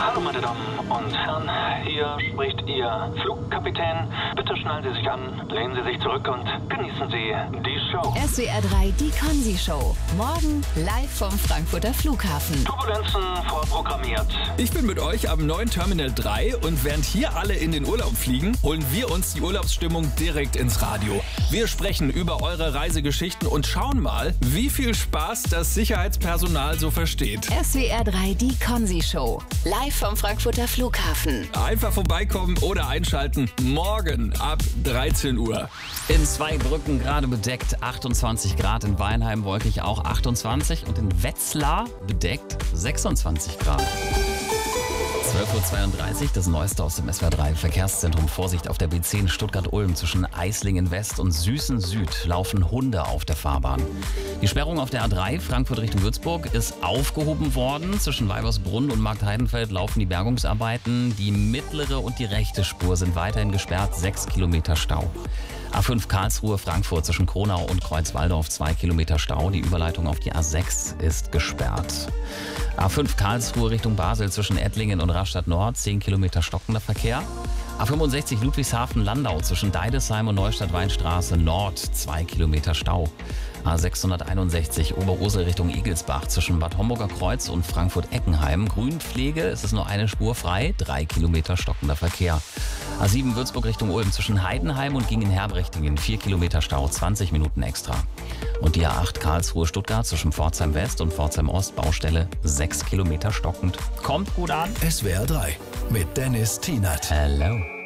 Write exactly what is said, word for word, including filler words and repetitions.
Hallo meine Damen und Herren, hier spricht Ihr Flugkapitän. Bitte schnallen Sie sich an, lehnen Sie sich zurück und genießen Sie die Show. S W R drei, die Konzi-Show. Morgen live vom Frankfurter Flughafen. Turbulenzen vorprogrammiert. Ich bin mit euch am neuen Terminal drei und während hier alle in den Urlaub fliegen, holen wir uns die Urlaubsstimmung direkt ins Radio. Wir sprechen über eure Reisegeschichten und schauen mal, wie viel Spaß das Sicherheitspersonal so versteht. S W R drei, die Konzi-Show. Live vom Frankfurter Flughafen. Einfach vorbeikommen oder einschalten. Morgen ab dreizehn Uhr. In Zweibrücken gerade bedeckt achtundzwanzig Grad, in Weinheim wolkig auch achtundzwanzig und in Wetzlar bedeckt sechsundzwanzig Grad. zwölf Uhr zweiunddreißig, das Neueste aus dem S W R drei Verkehrszentrum. Vorsicht auf der B zehn Stuttgart-Ulm zwischen Eislingen West und Süßen Süd laufen Hunde auf der Fahrbahn. Die Sperrung auf der A drei Frankfurt Richtung Würzburg ist aufgehoben worden. Zwischen Weibersbrunn und Marktheidenfeld laufen die Bergungsarbeiten. Die mittlere und die rechte Spur sind weiterhin gesperrt, sechs Kilometer Stau. A fünf Karlsruhe Frankfurt zwischen Kronau und Kreuzwaldorf zwei Kilometer Stau. Die Überleitung auf die A sechs ist gesperrt. A fünf Karlsruhe Richtung Basel zwischen Ettlingen und Rastatt Nord zehn Kilometer stockender Verkehr. A fünfundsechzig Ludwigshafen Landau zwischen Deidesheim und Neustadt-Weinstraße Nord zwei Kilometer Stau. A sechshunderteinundsechzig Oberursel Richtung Igelsbach zwischen Bad Homburger Kreuz und Frankfurt-Eckenheim. Grünpflege, es ist nur eine Spur frei, drei Kilometer stockender Verkehr. A sieben Würzburg Richtung Ulm zwischen Heidenheim und Gingen-Herbrechtingen vier Kilometer Stau, zwanzig Minuten extra. Und die A acht Karlsruhe Stuttgart zwischen Pforzheim West und Pforzheim Ost Baustelle sechs Kilometer stockend. Kommt gut an. S W R drei mit Dennis Tienert. Hello.